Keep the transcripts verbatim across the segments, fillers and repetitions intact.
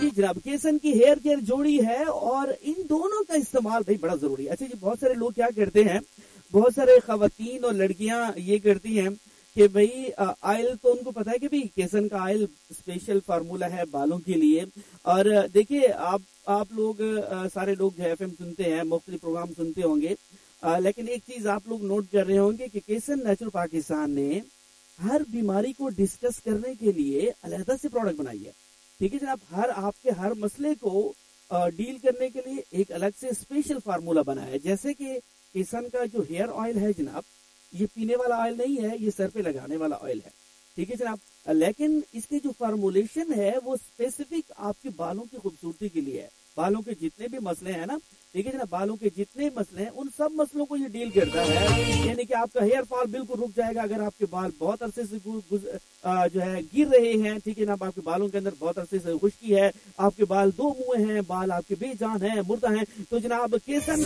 جی جناب, کیسن کی hair care جوڑی ہے اور ان دونوں کا استعمال بھائی بڑا ضروری ہے. اچھا جی, بہت سارے لوگ کیا کرتے ہیں, بہت سارے خواتین اور لڑکیاں یہ کرتی ہیں کہ بھئی آئل تو ان کو پتا ہے کہ بھئی کیسن کا آئل اسپیشل فارمولا ہے بالوں کے لیے. اور دیکھیے آپ آپ لوگ سارے لوگ جو ایف ایم سنتے ہیں, مختلف پروگرام سنتے ہوں گے, لیکن ایک چیز آپ لوگ نوٹ کر رہے ہوں گے کہ کیسن نیچرل پاکستان نے ہر بیماری کو ڈسکس کرنے کے لیے علیحدہ سے پروڈکٹ بنائی ہے. ٹھیک ہے جناب, ہر آپ کے ہر مسئلے کو ڈیل کرنے کے لیے ایک الگ سے اسپیشل فارمولا بنایا ہے. جیسے کہ کیسن کا جو ہیئر آئل ہے جناب, یہ پینے والا آئل نہیں ہے, یہ سر پہ لگانے والا آئل ہے. ٹھیک ہے جناب, لیکن اس کی جو فارمولیشن ہے وہ اسپیسیفک آپ کے بالوں کی خوبصورتی کے لیے ہے. بالوں کے جتنے بھی مسئلے ہیں نا, ٹھیک ہے جناب, بالوں کے جتنے مسئلے ہیں ان سب مسئلوں کو یہ ڈیل کرتا ہے. یعنی کہ آپ کا ہیئر فال بالکل رک جائے گا اگر آپ کے بال بہت عرصے سے جو ہے گر رہے ہیں. ٹھیک ہے جناب, آپ کے بالوں کے اندر بہت عرصے سے خشکی ہے, آپ کے بال دو منہ ہیں, بال آپ کے بے جان ہیں, مردہ ہیں, تو جناب کیسن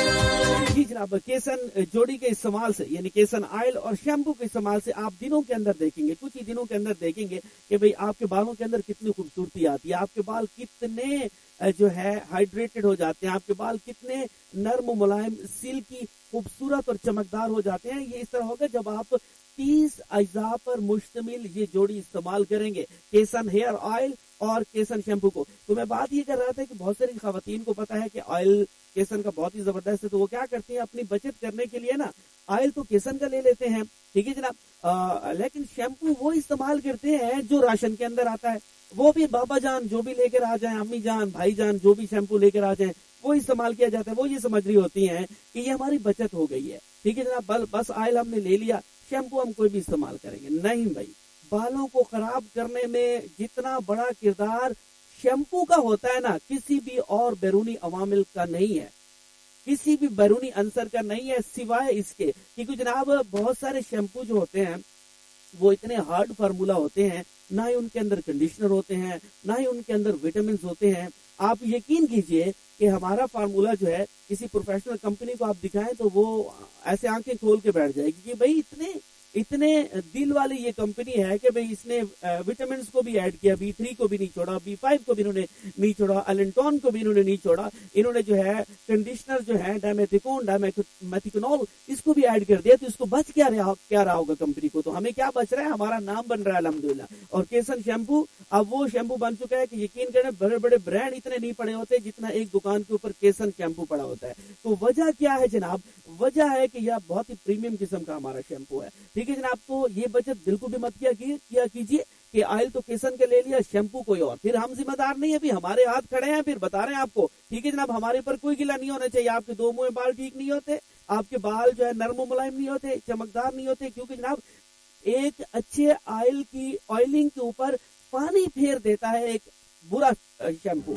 جی جناب کیسن جوڑی کے استعمال سے, یعنی کیسن آئل اور شیمپو کے استعمال سے آپ دنوں کے اندر دیکھیں گے, کچھ ہی دنوں کے اندر دیکھیں گے کہ بھئی آپ کے بالوں کے اندر کتنی خوبصورتی آتی ہے, آپ کے بال کتنے جو ہے ہائیڈریٹڈ ہو جاتے ہیں, آپ کے بال کتنے نرم و ملائم, سلکی, خوبصورت اور چمکدار ہو جاتے ہیں. یہ اس طرح ہوگا جب آپ تیس اجزاء پر مشتمل یہ جوڑی استعمال کریں گے, کیسن ہیئر آئل اور کیسن شیمپو کو. تو میں بات یہ کر رہا تھا کہ بہت ساری خواتین کو پتا ہے کہ آئل کیسن کا بہت ہی زبردست ہے, تو وہ کیا کرتی ہیں اپنی بچت کرنے کے لیے نا آئل تو کیسن کا لے لیتے ہیں. ٹھیک ہے جناب, لیکن شیمپو وہ استعمال کرتے ہیں جو راشن کے اندر آتا ہے. وہ بھی بابا جان جو بھی لے کر آ جائیں, امی جان, بھائی جان جو بھی شیمپو لے کر آ جائیں وہ استعمال کیا جاتا ہے. وہ یہ سمجھ رہی ہوتی ہیں کہ یہ ہماری بچت ہو گئی ہے. ٹھیک ہے جناب, بس آئل ہم نے لے لیا, شیمپو ہم کوئی بھی استعمال کریں گے نہیں بھائی. بالوں کو خراب کرنے میں جتنا بڑا کردار شیمپو کا ہوتا ہے نا, کسی بھی اور بیرونی عوامل کا نہیں ہے, کسی بھی بیرونی عنصر کا نہیں ہے سوائے اس کے. کیونکہ جناب بہت سارے شیمپو جو ہوتے ہیں وہ اتنے ہارڈ فارمولا ہوتے ہیں, نہ ہی ان کے اندر کنڈیشنر ہوتے ہیں, نہ ہی ان کے اندر وٹامنز ہوتے ہیں. آپ یقین کیجئے کہ ہمارا فارمولا جو ہے کسی پروفیشنل کمپنی کو آپ دکھائیں تو وہ ایسے آنکھیں کھول کے بیٹھ جائے گی کہ بھئی اتنے اتنے دل والی یہ کمپنی ہے کہ بھئی اس نے وٹامنز کو بھی ایڈ کیا, بی تھری کو بھی نہیں چھوڑا, بی فائیو کو بھی انہوں نے نہیں چھوڑا, الینٹون کو بھی انہوں نے نہیں چھوڑا, انہوں نے جو ہے کنڈیشنر جو ہے ڈائمیتھیکون ڈائمیتھیکنول اس کو بھی ایڈ کر دیا. تو اس کو بچ کیا رہا کیا رہا ہوگا کمپنی کو؟ تو ہمیں کیا بچ رہا ہے, ہمارا نام بن رہا ہے الحمدللہ. اور کیسن شیمپو اب وہ شیمپو بن چکا ہے کہ یقین کریں بڑے بڑے برانڈ اتنے نہیں پڑے ہوتے جتنا ایک دکان کے اوپر کیسن شیمپو پڑا ہوتا ہے. تو وجہ کیا ہے جناب؟ وجہ ہے کہ یہ بہت ہی پریمیم قسم کا ہمارا شیمپو ہے. ٹھیک ہے جناب, تو یہ بچت بالکل بھی مت کیا کیا کیجیے کہ آئل تو کیسن کے لے لیا, شیمپو کوئی اور. پھر ہم ذمہ دار نہیں ہے, بھی ہمارے ہاتھ کھڑے ہیں, پھر بتا رہے ہیں آپ کو. ٹھیک ہے جناب, ہمارے پر کوئی گلا نہیں ہونا چاہیے. آپ کے دو منہ بال ٹھیک نہیں ہوتے, آپ کے بال جو ہے نرم و ملائم نہیں ہوتے, چمکدار نہیں ہوتے, کیونکہ جناب ایک اچھے آئل کی آئلنگ کے اوپر پانی پھیر دیتا ہے ایک برا شیمپو.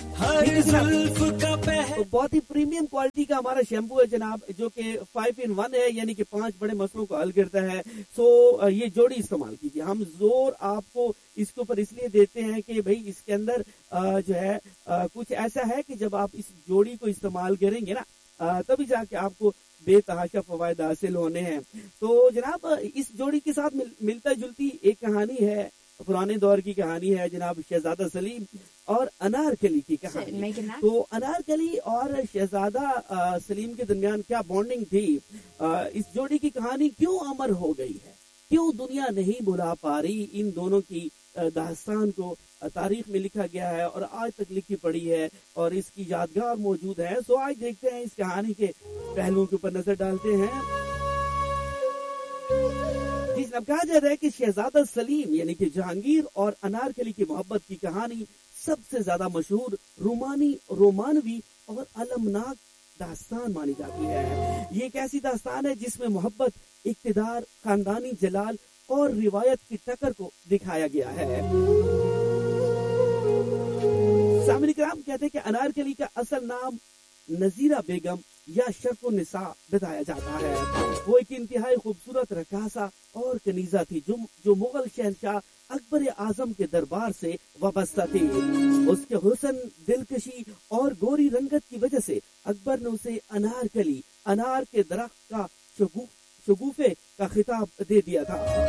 تو بہت ہی پریمیم کوالٹی کا ہمارا شیمپو ہے جناب, جو کہ فائیو ان ون ہے, یعنی کہ پانچ بڑے مسئلوں کو حل کرتا ہے. سو یہ جوڑی استعمال کیجیے. ہم زور آپ کو اس کے اوپر اس لیے دیتے ہیں کہ بھئی اس کے اندر جو ہے کچھ ایسا ہے کہ جب آپ اس جوڑی کو استعمال کریں گے نا تبھی جا کے آپ کو بے تحاشا فوائد حاصل ہونے ہیں. تو جناب اس جوڑی کے ساتھ ملتا جلتی ایک کہانی ہے, پرانے دور کی کہانی ہے جناب, شہزادہ سلیم اور انارکلی کی کہانی. تو انارکلی اور شہزادہ سلیم کے درمیان کیا بانڈنگ تھی, اس جوڑی کی کہانی کیوں امر ہو گئی ہے, کیوں دنیا نہیں بلا پا رہی ان دونوں کی داستان کو, تاریخ میں لکھا گیا ہے اور آج تک لکھی پڑی ہے اور اس کی یادگار موجود ہے. سو آج دیکھتے ہیں اس کہانی کے پہلوؤں کے اوپر نظر ڈالتے ہیں. اب کہا جاتا ہے کہ شہزادہ سلیم یعنی کہ جہانگیر اور انارکلی کی محبت کی کہانی سب سے زیادہ مشہور رومانی رومانوی اور المناک داستان مانی جاتی ہے. یہ ایک ایسی داستان ہے جس میں محبت, اقتدار, خاندانی جلال اور روایت کی ٹکر کو دکھایا گیا ہے. سامعین کرام, کہتے ہیں کہ انارکلی کا اصل نام نذیرہ بیگم یا شرف النساء بتایا جاتا ہے. وہ ایک انتہائی خوبصورت رقاصہ اور کنیزہ تھی جو جو مغل شہنشاہ اکبر اعظم کے دربار سے وابستہ تھی. اس کے حسن, دلکشی اور گوری رنگت کی وجہ سے اکبر نے اسے انارکلی, انار کے درخت کا شگوفے کا خطاب دے دیا تھا.